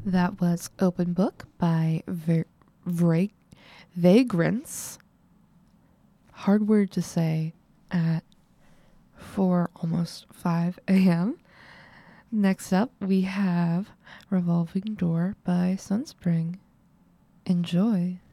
That was Open Book by Vagrants. Hard word to say at 4, almost 5 a.m. Next up, we have Revolving Door by Sunspring. Enjoy.